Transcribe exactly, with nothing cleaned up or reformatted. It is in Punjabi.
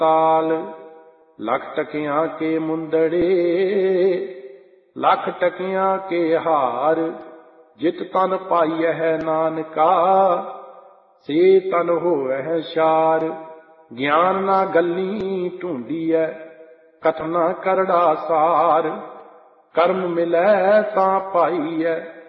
ਤਾਲ। ਲੱਖ ਟਕਿਆਂ ਕੇ ਮੁੰਦੜੇ ਲੱਖ ਟਕਿਆਂ ਕੇ ਹਾਰ। ਜਿਤ ਤਨ ਪਾਈਐ ਨਾਨਕਾ ਸੇ ਤਨ ਹੋਵੈ ਸ਼ਾਰ। ਗਿਆਨ ਨਾ ਗੱਲੀ ਢੂੰਡੀਐ ਕਥਨਾ ਕਰੜਾ ਸਾਰ। ਕਰਮ ਮਿਲੈ ਤਾਂ ਪਾਈਐ